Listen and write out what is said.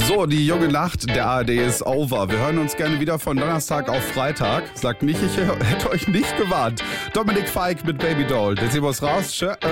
So, die junge Nacht der ARD ist over. Wir hören uns gerne wieder von Donnerstag auf Freitag. Sagt nicht, ich hätte euch nicht gewarnt. Dominik Feick mit Baby Doll. Jetzt sehen wir uns raus. Tschö.